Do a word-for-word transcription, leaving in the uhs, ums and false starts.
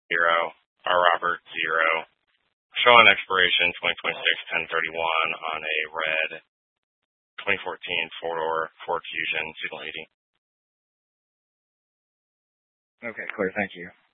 zero, R Robert zero. Showing expiration twenty twenty-six ten thirty-one on a red twenty fourteen four-door Ford Fusion seasonal heating. Okay, clear. Thank you.